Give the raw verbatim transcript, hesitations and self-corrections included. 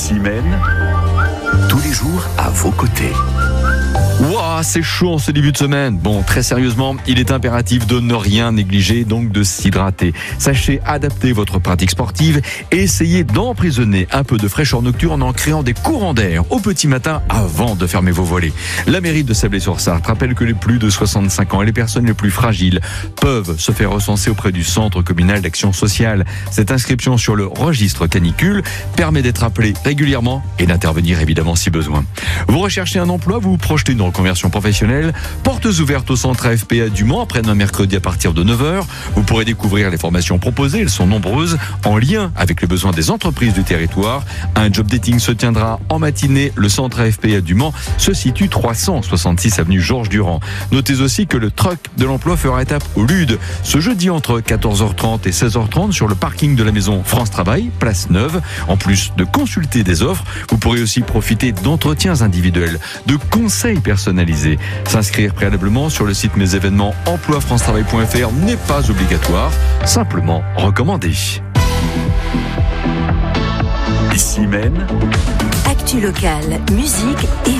Ici mène, tous les jours à vos côtés. Ouah, c'est chaud en ce début de semaine. Bon, très sérieusement, il est impératif de ne rien négliger, donc de s'hydrater. Sachez adapter votre pratique sportive et essayez d'emprisonner un peu de fraîcheur nocturne en créant des courants d'air au petit matin avant de fermer vos volets. La mairie de Sablé-sur-Sarthe rappelle que les plus de soixante-cinq ans et les personnes les plus fragiles peuvent se faire recenser auprès du Centre communal d'action sociale. Cette inscription sur le registre canicule permet d'être appelé régulièrement et d'intervenir évidemment si besoin. Vous recherchez un emploi, vous vous projetez une reconversion professionnelle, portes ouvertes au centre A F P A du Mans après-demain mercredi à partir de neuf heures. Vous pourrez découvrir les formations proposées, elles sont nombreuses, en lien avec les besoins des entreprises du territoire. Un job dating se tiendra en matinée. Le centre A F P A du Mans se situe trois cent soixante-six avenue Georges Durand. Notez aussi que le truck de l'emploi fera étape au Lude ce jeudi entre quatorze heures trente et seize heures trente sur le parking de la maison France Travail, place Neuve. En plus de consulter des offres, vous pourrez aussi profiter d'entretiens individuels, de conseils personnalisés. S'inscrire préalablement sur le site Mes événements emploi france travail point f r n'est pas obligatoire, simplement recommandé. Ici mène, Actu locale, musique et